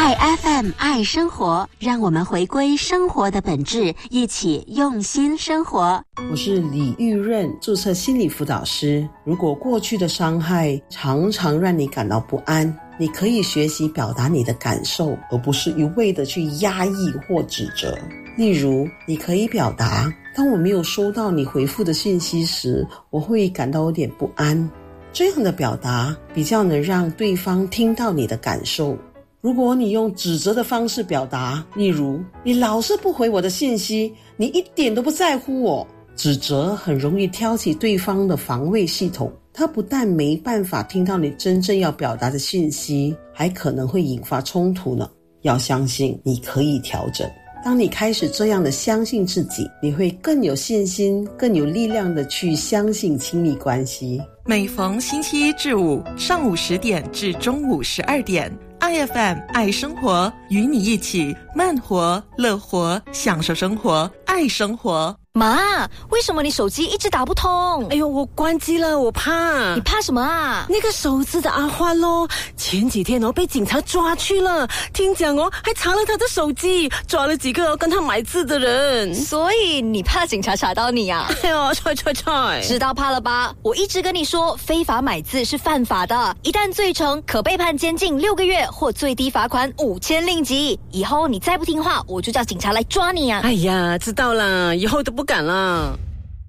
爱 FM 爱生活，让我们回归生活的本质，一起用心生活。 我是李玉润，注册心理辅导师。如果过去的伤害常常让你感到不安，你可以学习表达你的感受，而不是一味的去压抑或指责。例如，你可以表达，当我没有收到你回复的信息时，我会感到有点不安。这样的表达比较能让对方听到你的感受。如果你用指责的方式表达，例如，你老是不回我的信息，你一点都不在乎我。指责很容易挑起对方的防卫系统，他不但没办法听到你真正要表达的信息，还可能会引发冲突呢。要相信你可以调整。当你开始这样的相信自己，你会更有信心，更有力量的去相信亲密关系。 每逢星期一至五上午10点至中午12点，IFM 爱生活，与你一起慢活、乐活，享受生活，爱生活。 妈，为什么你手机一直打不通？ 哎呦，我关机了，我怕。 你怕什么啊？ 那个手指的阿欢咯，前几天被警察抓去了，听讲还查了他的手机，抓了几个跟他买字的人。 所以你怕警察查到你啊？ 哎呦，踹！ 知道怕了吧？我一直跟你说，非法买字是犯法的，一旦罪成，可被判监禁6个月或最低罚款5000令吉。以后你再不听话，我就叫警察来抓你啊！ 哎呀，知道了，以后都不敢了。